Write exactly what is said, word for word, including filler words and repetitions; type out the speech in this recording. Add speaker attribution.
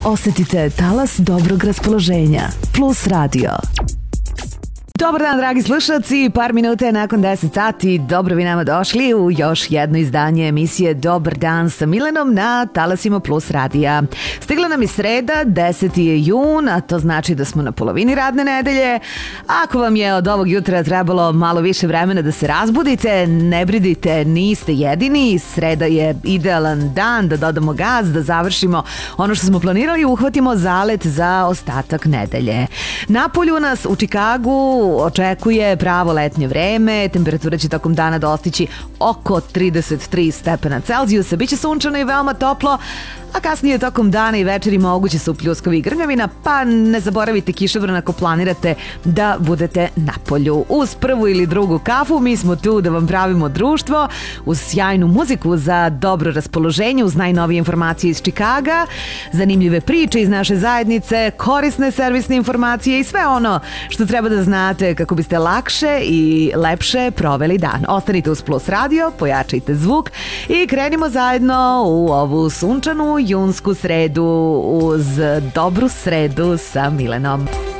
Speaker 1: Osetite talas dobrog raspoloženja. Plus radio. Dobar dan, dragi slušalci, par minuta je nakon deset sati. Dobro vi nama došli u još jedno izdanje emisije Dobar dan sa Milenom na talasima Plus radija. Stigla nam je sreda, deseti je jun, a to znači da smo na polovini radne nedelje. Ako vam je od ovog jutra trebalo malo više vremena da se razbudite, ne brinite, niste jedini. Sreda je idealan dan da dodamo gaz, da završimo ono što smo planirali i uhvatimo zalet za ostatak nedelje. Napolju nas u Čikagu očekuje pravo letnje vreme, temperatura će tokom dana dostići oko trideset tri stepena Celzijusa, biće sunčano i veoma toplo, a kasnije tokom dana i večeri moguće su pljuskovi i grmljavina, pa ne zaboravite kišobran ako planirate da budete na polju. Uz prvu ili drugu kafu mi smo tu da vam pravimo društvo, uz sjajnu muziku za dobro raspoloženje, uz najnovije informacije iz Čikaga, zanimljive priče iz naše zajednice, korisne servisne informacije i sve ono što treba da znate kako biste lakše i lepše proveli dan. Ostanite uz Plus radio, pojačajte zvuk i krenimo zajedno u ovu sunčanu junsku sredu uz dobru sredu sa Milenom.